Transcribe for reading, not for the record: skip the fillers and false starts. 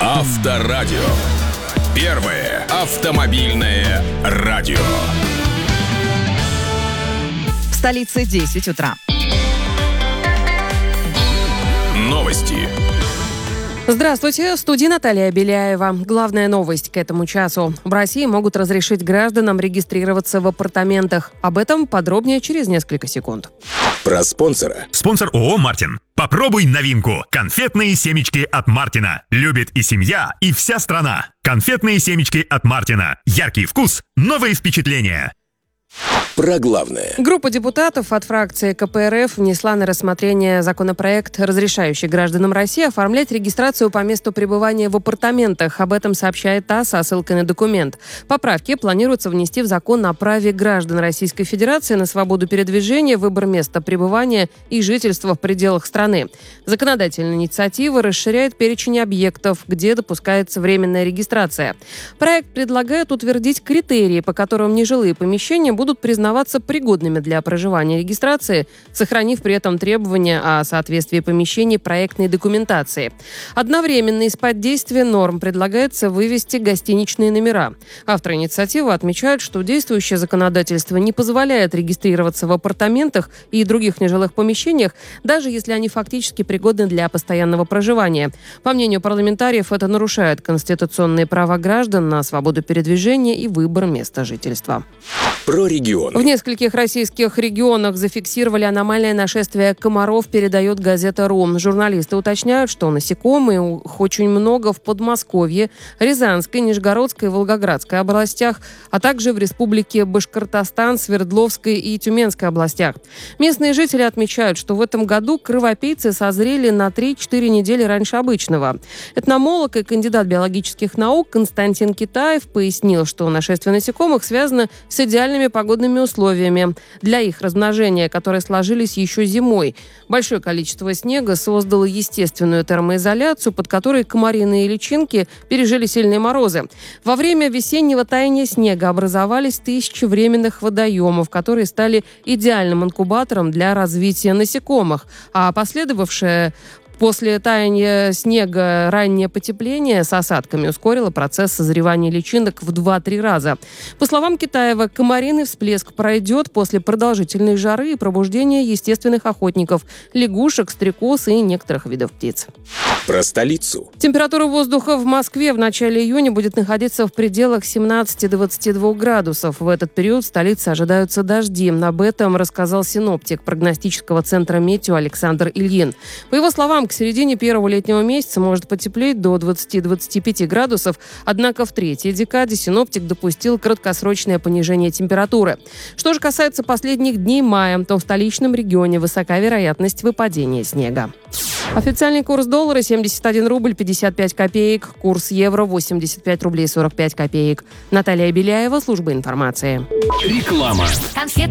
Авторадио. Первое автомобильное радио. В столице 10 утра. Новости. Здравствуйте, в студии Наталья Беляева. Главная новость к этому часу. В России могут разрешить гражданам регистрироваться в апартаментах. Об этом подробнее через несколько секунд. Про спонсора. Спонсор ООО «Мартин». Попробуй новинку. Конфетные семечки от Мартина. Любит и семья, и вся страна. Конфетные семечки от Мартина. Яркий вкус, новые впечатления. Про главное. Группа депутатов от фракции КПРФ внесла на рассмотрение законопроект, разрешающий гражданам России оформлять регистрацию по месту пребывания в апартаментах. Об этом сообщает ТАСС со ссылкой на документ. Поправки планируется внести в закон о праве граждан Российской Федерации на свободу передвижения, выбор места пребывания и жительства в пределах страны. Законодательная инициатива расширяет перечень объектов, где допускается временная регистрация. Проект предлагает утвердить критерии, по которым нежилые помещения будут признаваться пригодными для проживания и регистрации, сохранив при этом требования о соответствии помещений проектной документации. Одновременно из-под действия норм предлагается вывести гостиничные номера. Авторы инициативы отмечают, что действующее законодательство не позволяет регистрироваться в апартаментах и других нежилых помещениях, даже если они фактически пригодны для постоянного проживания. По мнению парламентариев, это нарушает конституционные права граждан на свободу передвижения и выбор места жительства. Про регионы. В нескольких российских регионах зафиксировали аномальное нашествие комаров, передает газета «Ру». Журналисты уточняют, что насекомых очень много в Подмосковье, Рязанской, Нижегородской и Волгоградской областях, а также в республике Башкортостан, Свердловской и Тюменской областях. Местные жители отмечают, что в этом году кровопийцы созрели на 3-4 недели раньше обычного. Этномолог и кандидат биологических наук Константин Китаев пояснил, что нашествие насекомых связано с идеальными погодными условиями для их размножения, которые сложились еще зимой. Большое количество снега создало естественную термоизоляцию, под которой комариные личинки пережили сильные морозы. Во время весеннего таяния снега образовались тысячи временных водоемов, которые стали идеальным инкубатором для развития насекомых, а последовавшее после таяния снега раннее потепление с осадками ускорило процесс созревания личинок в 2-3 раза. По словам Китаева, комариный всплеск пройдет после продолжительной жары и пробуждения естественных охотников – лягушек, стрекоз и некоторых видов птиц. Про столицу. Температура воздуха в Москве в начале июня будет находиться в пределах 17-22 градусов. В этот период в столице ожидаются дожди. Об этом рассказал синоптик прогностического центра «Метео» Александр Ильин. По его словам, к середине первого летнего месяца может потеплеть до 20-25 градусов, однако в третьей декаде синоптик допустил краткосрочное понижение температуры. Что же касается последних дней мая, то в столичном регионе высока вероятность выпадения снега. Официальный курс доллара 71 рубль 55 копеек, курс евро 85 рублей 45 копеек. Наталья Беляева, служба информации. Реклама.